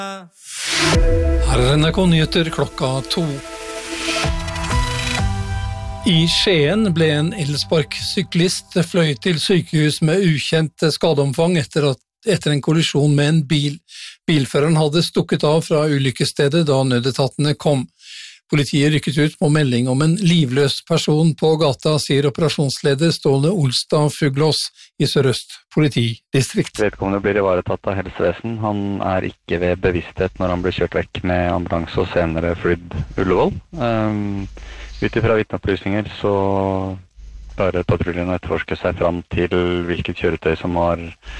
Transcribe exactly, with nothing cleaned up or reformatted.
Her er N R K Nyheter klokka to. I Skien ble en elsparksyklist fløyet til sykehus med ukjent skadeomfang etter, at, etter en kollisjon med en bil. Bilføreren hadde stukket av fra ulykkesstedet da nødetatene kom. Politiet rykket ut på melding om en livløs person på gata, sier operasjonsleder Ståle Olstad Fuglås i Sør-Øst politidistrikt. Vedkommende blir ivaretatt av helsevesen. Han er ikke ved bevissthet når han ble kjørt vekk med ambulanse og senere flydd Ullevål. Um, Utifra vitneopplysninger så klarer patruljen å etterforske seg fram til hvilket kjøretøy som var